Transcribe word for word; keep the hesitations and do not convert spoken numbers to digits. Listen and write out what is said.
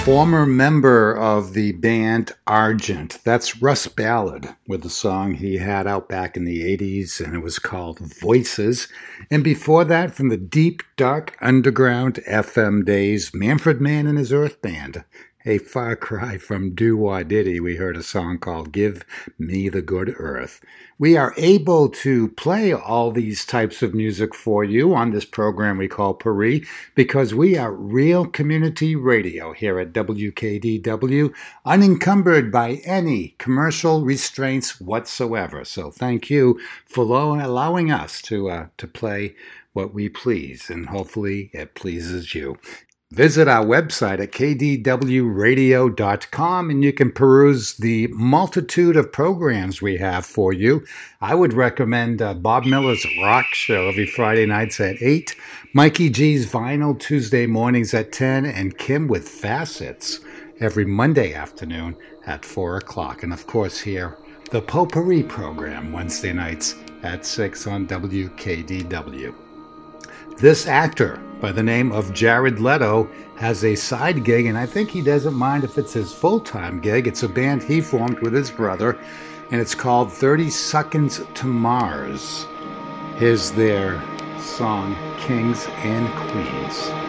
former member of the band Argent. That's Russ Ballard with the song he had out back in the eighties, and it was called Voices. And before that, from the deep, dark, underground F M days, Manfred Mann and his Earth Band. A far cry from Do Wah Diddy, we heard a song called Give Me the Good Earth. We are able to play all these types of music for you on this program we call Paris because we are real community radio here at W K D W, unencumbered by any commercial restraints whatsoever. So thank you for allowing us to uh, to play what we please, and hopefully it pleases you. Visit our website at k d w radio dot com and you can peruse the multitude of programs we have for you. I would recommend uh, Bob Miller's Rock Show every Friday nights at eight, Mikey G's Vinyl Tuesday mornings at ten, and Kim with Facets every Monday afternoon at four o'clock. And of course here, the Potpourri program Wednesday nights at six on W K D W. This actor by the name of Jared Leto has a side gig, and I think he doesn't mind if it's his full-time gig. It's a band he formed with his brother, and it's called thirty Seconds to Mars. Here's their song, Kings and Queens.